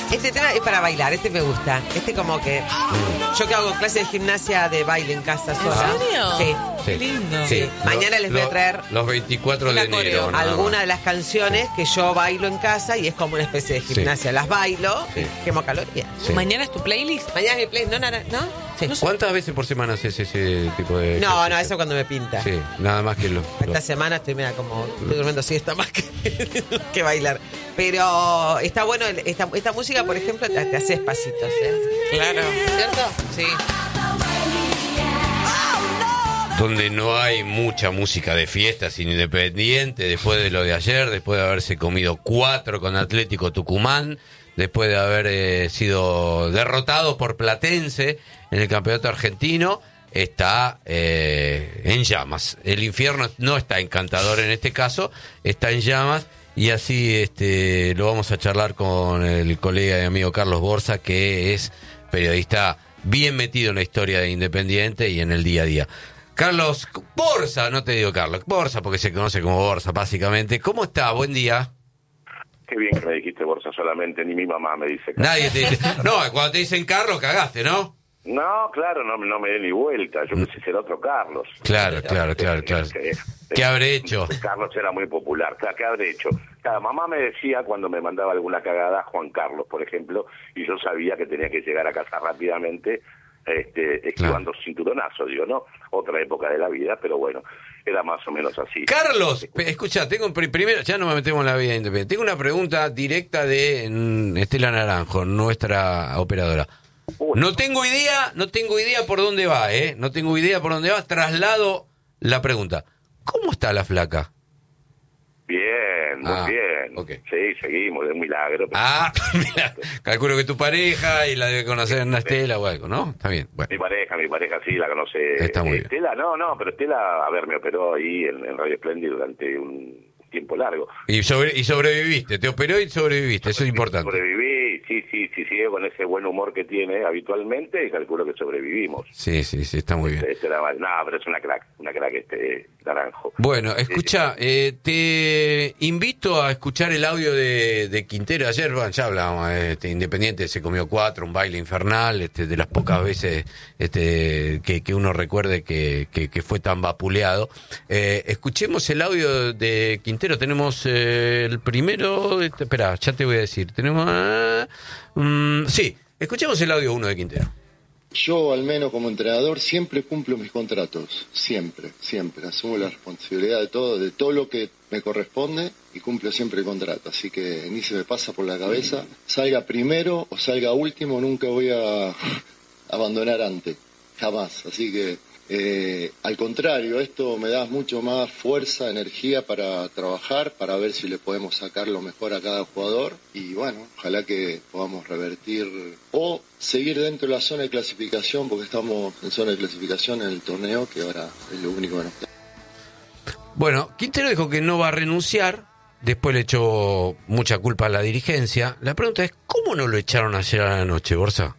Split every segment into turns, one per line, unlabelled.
Este tema es para bailar, este me gusta. Este como que... Yo que hago clase de gimnasia de baile en casa sola.
¿En serio?
Sí.
Qué lindo.
Sí. Mañana les voy a traer
los 24 de enero.
coreo.
algunas de las canciones que yo bailo en casa y es como una especie de gimnasia. Las bailo
Sí.
y quemo calorías.
Sí.
¿Mañana es tu playlist?
Mañana es mi play, ¿no? Sí.
¿Cuántas veces por semana haces ese tipo de
No,
ejercicio?
eso cuando me pinta.
Sí, nada más que
Esta semana estoy durmiendo siesta más que bailar. Pero está bueno, esta música, por ejemplo, te hace pasitos, ¿eh?
Claro.
¿Cierto?
Sí.
donde no hay mucha música de fiesta sin Independiente, después de lo de ayer, después de haberse comido 4 con Atlético Tucumán, después de haber sido derrotado por Platense en el campeonato argentino, está en llamas. El infierno no está encantador en este caso, está en llamas, y así lo vamos a charlar con el colega y amigo Carlos Borsa, que es periodista bien metido en la historia de Independiente y en el día a día. Carlos Borsa, no te digo Carlos, Borsa porque se conoce como Borsa básicamente. ¿Cómo está? Buen día.
Qué bien que me dijiste Borsa solamente, ni mi mamá me dice.
Nadie te dice. No, cuando te dicen Carlos, cagaste, ¿no?
No, claro, no me dé ni vuelta. Yo pensé ser otro Carlos.
Claro. ¿Qué habré hecho?
Carlos era muy popular. Claro, ¿qué habré hecho? Cada mamá me decía cuando me mandaba alguna cagada, Juan Carlos, por ejemplo, y yo sabía que tenía que llegar a casa rápidamente, esquivando cinturonazo, digo, ¿no? Otra época de la vida, pero bueno, era más o menos así.
Carlos, escucha, tengo primero, ya no me metemos en la vida independiente. Tengo una pregunta directa de Estela Naranjo, nuestra operadora. No tengo idea por dónde va, No tengo idea por dónde va. Traslado la pregunta. ¿Cómo está la flaca?
Bien, muy bien.
Okay.
Sí, seguimos, es un milagro.
Mira, calculo que tu pareja y la debe conocer en Estela o algo, ¿no? Está bien. Bueno.
Mi pareja sí, la conoce.
Está muy bien.
Estela, no, pero Estela, a ver, me operó ahí en Radio Espléndido durante un tiempo largo.
Y sobreviviste, te operó y sobreviviste, eso es importante.
Sobreviví, sí, con ese buen humor que tiene habitualmente, y calculo que sobrevivimos.
Sí, está muy bien.
Pero es una crack Naranjo.
Bueno, escucha, te invito a escuchar el audio de Quintero. Ayer, bueno, ya hablábamos, Independiente se comió 4, un baile infernal, de las pocas veces que uno recuerde que fue tan vapuleado. Escuchemos el audio de Quintero. Tenemos el primero, espera, ya te voy a decir. Tenemos, sí, escuchemos el audio 1 de Quintero.
Yo, al menos como entrenador, siempre cumplo mis contratos, siempre, asumo la responsabilidad de todo lo que me corresponde y cumplo siempre el contrato, así que ni se me pasa por la cabeza, salga primero o salga último, nunca voy a abandonar antes, jamás, así que al contrario, esto me da mucho más fuerza, energía para trabajar, para ver si le podemos sacar lo mejor a cada jugador y bueno, ojalá que podamos revertir o seguir dentro de la zona de clasificación, porque estamos en zona de clasificación en el torneo, que ahora es lo único que nos queda.
Bueno, Quintero dijo que no va a renunciar, después le echó mucha culpa a la dirigencia. La pregunta es, ¿cómo no lo echaron ayer a la noche, Borsa?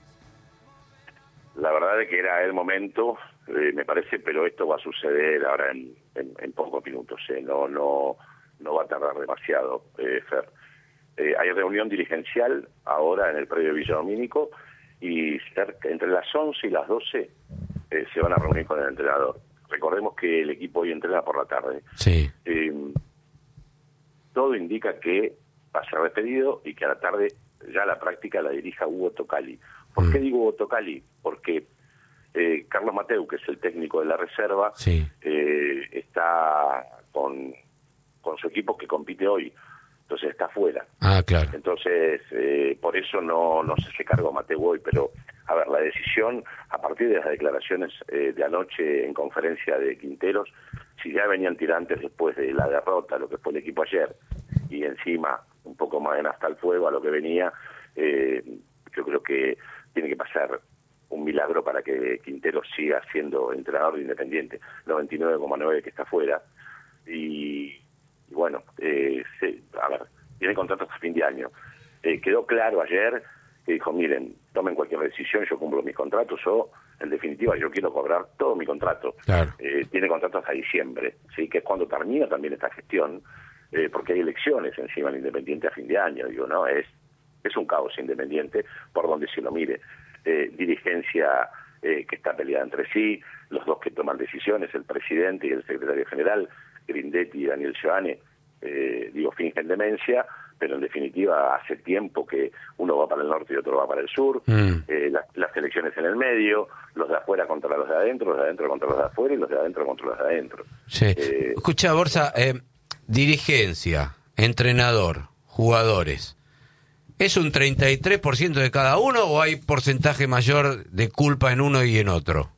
La verdad es que era el momento, me parece, pero esto va a suceder ahora en pocos minutos, no va a tardar demasiado, Fer. Hay reunión dirigencial ahora en el predio Villa Domínico y entre las 11 y las 12 se van a reunir con el entrenador. Recordemos que el equipo hoy entrena por la tarde.
Sí.
Todo indica que va a ser despedido y que a la tarde ya la práctica la dirija Hugo Tocali. ¿Por qué digo Hugo Tocali? Porque Carlos Mateu, que es el técnico de la reserva,
sí,
está con su equipo que compite hoy, entonces está fuera.
Claro.
Entonces, por eso no se hace cargo Mateu hoy, pero, a ver, la decisión, a partir de las declaraciones de anoche en conferencia de Quinteros, si ya venían tirantes después de la derrota, lo que fue el equipo ayer, y encima un poco más en hasta el fuego a lo que venía, yo creo que tiene que pasar un milagro para que Quintero siga siendo entrenador de Independiente, 99,9 que está fuera, y bueno, a ver, tiene contrato hasta fin de año. Quedó claro ayer que dijo, miren, tomen cualquier decisión, yo cumplo mis contratos, en definitiva, yo quiero cobrar todo mi contrato.
Claro.
Tiene contrato hasta diciembre, ¿sí? Que es cuando termina también esta gestión, porque hay elecciones encima del Independiente a fin de año, digo, ¿no? Es Es un caos Independiente, por donde se lo mire. Dirigencia que está peleada entre sí, los dos que toman decisiones, el presidente y el secretario general, Grindetti y Daniel Giovane, fingen demencia, pero en definitiva hace tiempo que uno va para el norte y otro va para el sur, las elecciones en el medio, los de afuera contra los de adentro, los de adentro contra los de afuera y los de adentro contra los de adentro.
Sí. Escucha, Borsa, dirigencia, entrenador, jugadores, ¿es un 33% de cada uno o hay porcentaje mayor de culpa en uno y en otro?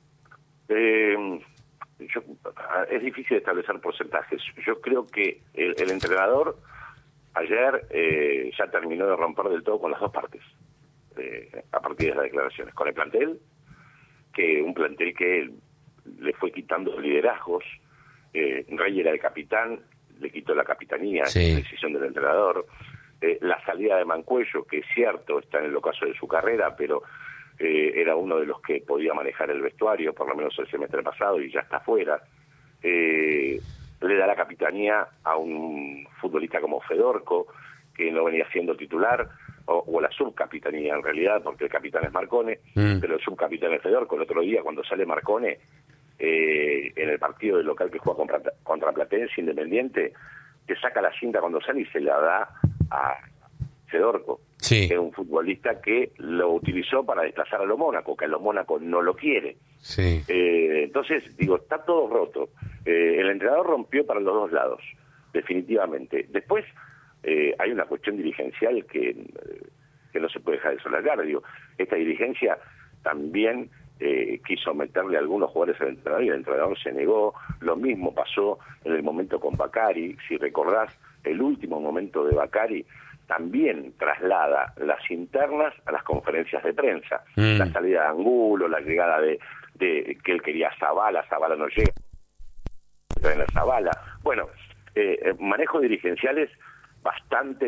Es difícil establecer porcentajes. Yo creo que el entrenador ayer ya terminó de romper del todo con las dos partes, a partir de las declaraciones. Con el plantel, un plantel que le fue quitando liderazgos. Rey era el capitán, le quitó la capitanía,
sí.
Decisión del entrenador. La salida de Mancuello, que es cierto, está en el ocaso de su carrera, pero era uno de los que podía manejar el vestuario, por lo menos el semestre pasado, y ya está fuera. Le da la capitanía a un futbolista como Fedorco, que no venía siendo titular, o la subcapitanía en realidad, porque el capitán es Marcone, pero el subcapitán es Fedorco. El otro día, cuando sale Marcone, en el partido del local que juega contra Platense Independiente, que saca la cinta cuando sale y se la da a Fedorco,
sí.
Que es un futbolista que lo utilizó para desplazar a lo Mónaco, que a lo Mónaco no lo quiere.
Sí.
Entonces, está todo roto. El entrenador rompió para los dos lados, definitivamente. Después, hay una cuestión dirigencial que no se puede dejar de soslayar. Esta dirigencia también quiso meterle a algunos jugadores al entrenador y el entrenador se negó. Lo mismo pasó en el momento con Bacari. Si recordás, el último momento de Bacari también traslada las internas a las conferencias de prensa. La salida de Angulo, la llegada de que él quería a Zabala no llega, traen a Zabala. Bueno, manejos dirigenciales bastante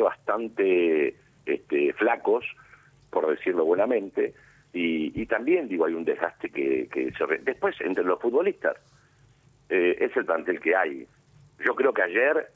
flacos, por decirlo buenamente, y también, hay un desgaste que después, entre los futbolistas, es el plantel que hay. Yo creo que ayer,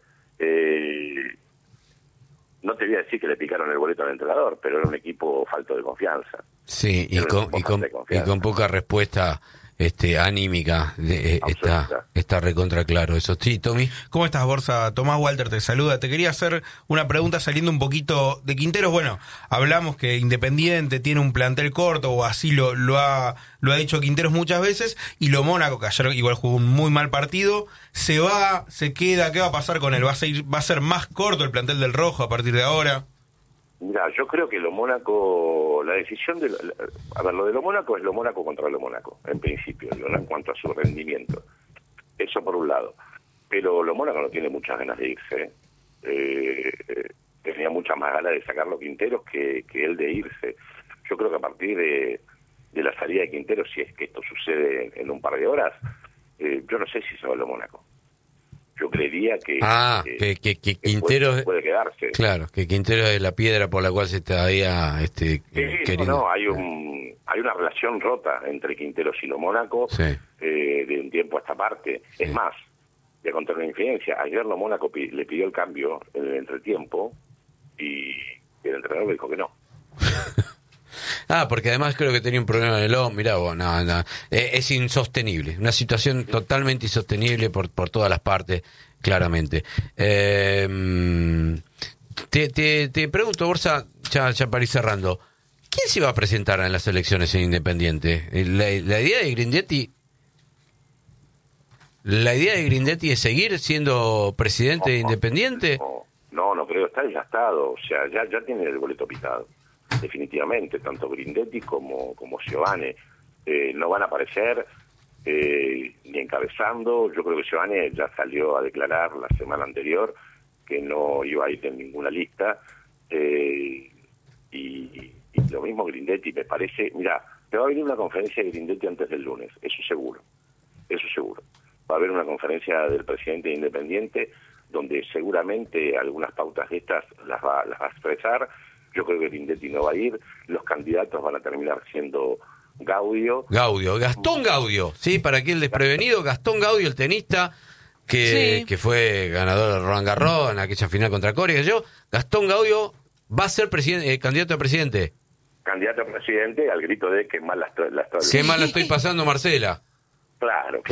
no te voy a decir que le picaron el boleto al entrenador, pero era un equipo falto de confianza.
Sí, y con poca respuesta anímica, está recontra claro eso. Sí, Tommy.
¿Cómo estás, Borsa? Tomás Walter te saluda. Te quería hacer una pregunta saliendo un poquito de Quinteros. Bueno, hablamos que Independiente tiene un plantel corto, o así lo ha dicho Quinteros muchas veces, y lo Mónaco, que ayer igual jugó un muy mal partido, se va, se queda. ¿Qué va a pasar con él? ¿Va a ser más corto el plantel del Rojo a partir de ahora?
Mira, yo creo que lo Mónaco, la decisión lo de lo Mónaco es lo Mónaco contra lo Mónaco, en principio, ¿no? En cuanto a su rendimiento. Eso por un lado. Pero lo Mónaco no tiene muchas ganas de irse. Tenía muchas más ganas de sacarlo Quinteros que él de irse. Yo creo que a partir de la salida de Quinteros, si es que esto sucede en un par de horas, yo no sé si se va a lo Mónaco. Yo creería que
Quinteros
puede quedarse.
Claro, que Quinteros es la piedra por la cual se estaría queriendo.
No, hay una relación rota entre Quinteros y lo Mónaco,
sí.
De un tiempo a esta parte. Sí. Es más, voy a contar una infidencia. Ayer lo Mónaco le pidió el cambio en el entretiempo y el entrenador le dijo que no.
Porque además creo que tenía un problema en el hombro. Mirá vos, no. Es insostenible. Una situación totalmente insostenible por todas las partes, claramente. Te pregunto, Borsa, ya para ir cerrando, ¿quién se va a presentar en las elecciones en Independiente? La idea de Grindetti es seguir siendo presidente de Independiente.
No creo, está desgastado. O sea, ya tiene el boleto pitado. Definitivamente, tanto Grindetti como Giovane no van a aparecer ni encabezando. Yo creo que Giovane ya salió a declarar la semana anterior que no iba a ir en ninguna lista, y lo mismo Grindetti, me parece. Mira, me va a venir una conferencia de Grindetti antes del lunes, eso seguro. Va a haber una conferencia del presidente de Independiente donde seguramente algunas pautas de estas las va a expresar. Yo creo que Grindetti no va a ir. Los candidatos van a terminar siendo
Gastón Gaudio, sí, para aquel desprevenido, Gastón Gaudio, el tenista que fue ganador de Roland Garros en aquella final contra Corea. Gastón Gaudio va a ser candidato a presidente.
Candidato a presidente al grito de que mal la estoy.
Qué mal la estoy pasando, Marcela.
Claro.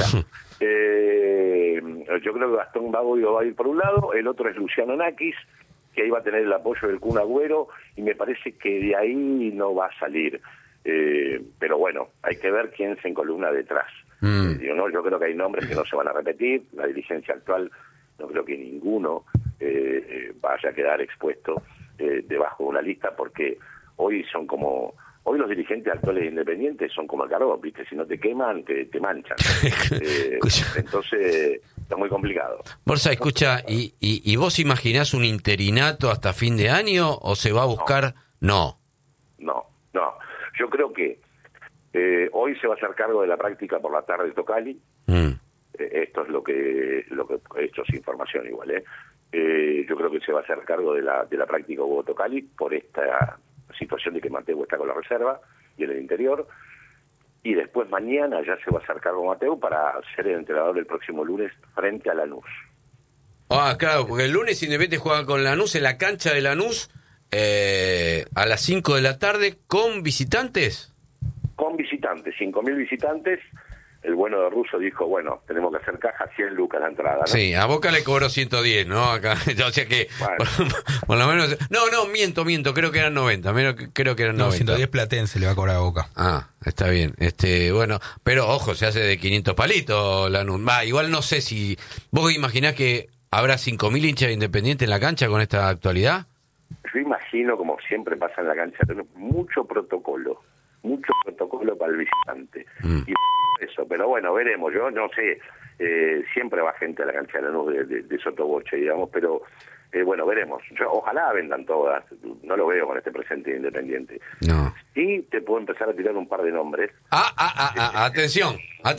Yo creo que Gastón Bagoio va a ir por un lado, el otro es Luciano Nakis, que ahí va a tener el apoyo del Kun Agüero, y me parece que de ahí no va a salir. Pero bueno, hay que ver quién se encolumna detrás. Yo creo que hay nombres que no se van a repetir, la dirigencia actual no creo que ninguno vaya a quedar expuesto debajo de una lista, porque hoy los dirigentes actuales independientes son como el carbón, ¿viste? Si no te queman, te manchan. Entonces, está muy complicado.
Borsa, escucha, ¿y vos imaginás un interinato hasta fin de año o se va a buscar? No.
Yo creo que hoy se va a hacer cargo de la práctica por la tarde Tocali. Esto es lo que esto es información igual, yo creo que se va a hacer cargo de la práctica Hugo Tocali por esta situación de que Mateu está con la reserva y en el interior, y después mañana ya se va a hacer cargo Mateu para ser el entrenador el próximo lunes frente a Lanús.
Claro, porque el lunes Independiente juega con Lanús en la cancha de Lanús a las 5 de la tarde con visitantes. Con
visitantes, 5.000 visitantes. El bueno de Russo dijo, bueno, tenemos que hacer caja, 100 lucas la entrada, ¿no?
Sí, a Boca le cobró 110, ¿no? Acá, o sea que, bueno. por lo menos... No, miento, creo que eran 90, creo que eran 90.
110 platense le va a cobrar a Boca.
Está bien, bueno, pero ojo, se hace de 500 palitos Lanús. Igual no sé si... ¿Vos imaginás que habrá 5.000 hinchas de Independiente en la cancha con esta actualidad?
Yo imagino, como siempre pasa en la cancha, mucho protocolo para el visitante. Y eso, pero bueno, veremos. Yo no sé, siempre va gente a la cancha de Lanús de Sotoboche, digamos, pero bueno, veremos. Ojalá vendan todas, no lo veo con este presente Independiente.
No.
Sí, te puedo empezar a tirar un par de nombres.
Atención.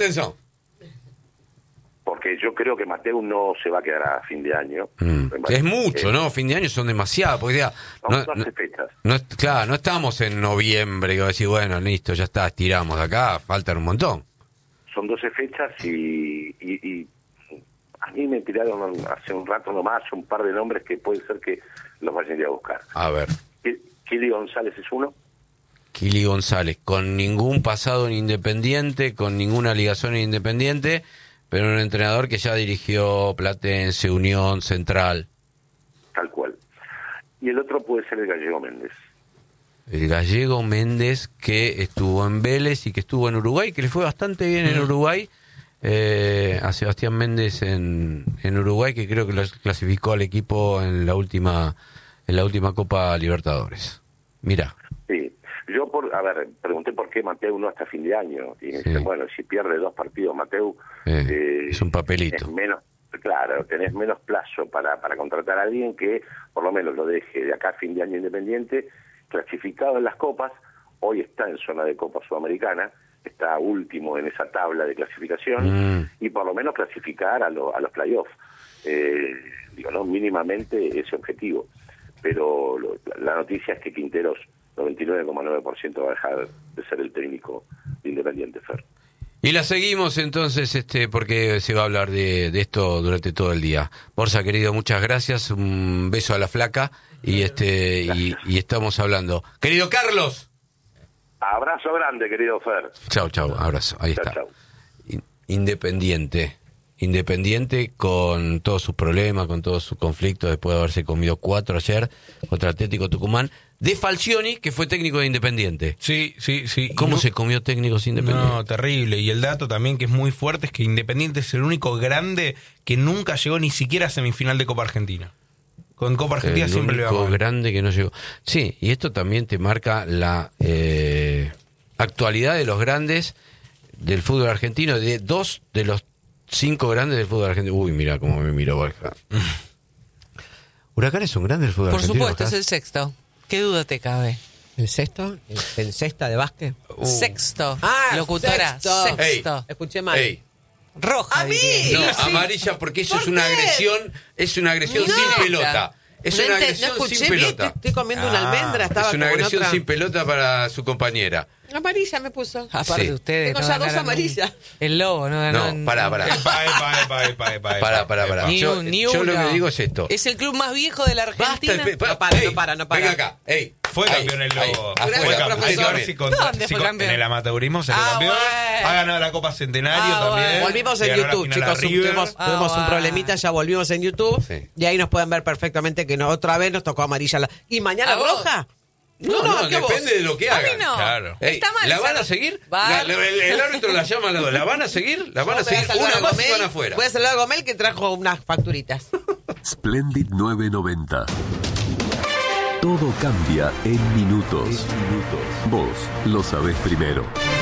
Porque yo creo que Mateu no se va a quedar a fin de año.
Es mucho, ¿no? Fin de año son demasiadas. Porque
no 12 fechas.
No estamos en noviembre que va a decir, bueno, listo, ya está, estiramos de acá, faltan un montón.
Son 12 fechas y a mí me tiraron hace un rato nomás un par de nombres que puede ser que los vayan a ir a buscar.
A ver.
Kili González es uno.
Kili González, con ningún pasado en Independiente, con ninguna ligación en Independiente, pero un entrenador que ya dirigió Platense, Unión, Central.
Tal cual. Y el otro puede ser el Gallego Méndez.
El Gallego Méndez, que estuvo en Vélez y que estuvo en Uruguay, que le fue bastante bien en Uruguay. A Sebastián Méndez en Uruguay, que creo que lo clasificó al equipo en la última Copa Libertadores. Mira.
Sí. Yo, pregunté por qué Mateu no hasta fin de año. Y me dicen, bueno, si pierde 2 partidos Mateu...
es un papelito.
Tenés menos plazo para contratar a alguien que por lo menos lo deje de acá a fin de año Independiente, clasificado en las copas. Hoy está en zona de Copa Sudamericana, está último en esa tabla de clasificación, y por lo menos clasificar a los playoffs. Mínimamente ese objetivo. Pero la noticia es que Quinteros 99,9% va a dejar de ser el técnico de Independiente, Fer.
Y la seguimos entonces, porque se va a hablar de esto durante todo el día. Borsa, querido, muchas gracias, un beso a la flaca y estamos hablando. Querido Carlos.
Abrazo grande, querido Fer.
Chau, abrazo, ahí está.
Chau.
Independiente con todos sus problemas, con todos sus conflictos, después de haberse comido 4 ayer contra Atlético Tucumán, de Falcioni, que fue técnico de Independiente.
Sí.
¿Cómo se comió técnicos Independientes?
No, terrible. Y el dato también que es muy fuerte es que Independiente es el único grande que nunca llegó ni siquiera a semifinal de Copa Argentina. Con Copa Argentina siempre le va mal.
El único grande que no llegó. Sí, y esto también te marca la actualidad de los grandes del fútbol argentino, de 2 de los 5 grandes del fútbol argentino. Uy, mira cómo me miró Borja. Huracán es un grande del fútbol argentino.
Por supuesto, es el sexto. ¿Qué duda te cabe?
¿El sexto? ¿El sexta de básquet?
Sexto. Locutora. Sexto.
Escuché mal.
Roja.
¡A mí!
No, amarilla porque eso es una agresión. Es una agresión sin pelota. Es
No
una
ente-
agresión
no escuché
sin
bien,
pelota.
estoy comiendo una almendra, estaba
Es una
como en
agresión
otra.
sin pelota para su compañera.
Amarilla me puso.
Aparte
Sí.
de ustedes.
Tengo
no
ya dos
ganaron
amarillas.
El lobo, ¿no? ganó
No, pará.
Pará.
Ni
Yo,
un- ni
yo lo
uno.
que digo es esto.
Es el club más viejo de la Argentina.
No para.
Venga acá, ey.
Fue campeón el Lobo.
Ahí,
Fue
afuera.
campeón.
profesor.
Hay que ver si
¿Dónde fue campeón?
en el amateurismo salió campeón.
bueno.
Ha ganado la Copa Centenario también.
bueno.
Volvimos
Le
en
ganó la
YouTube,
final a
chicos.
River.
Tuvimos un
bueno.
problemita, ya volvimos en YouTube.
Sí.
Y ahí nos pueden ver perfectamente que otra vez nos tocó amarilla. ¿Y mañana
¿A vos?
roja?
No,
¿qué vos?
depende de lo que
A mí
hagan.
no.
Claro.
Ey,
Está mal.
¿la van a seguir?
Va.
El árbitro la llama a las dos. ¿La van a seguir? ¿La van a
Voy a
seguir?
saludar
Una
a
más y
Gomel.
van afuera.
Voy a saludar a Gomel que trajo unas facturitas.
Splendid 990. Todo cambia en minutos. Vos lo sabés primero.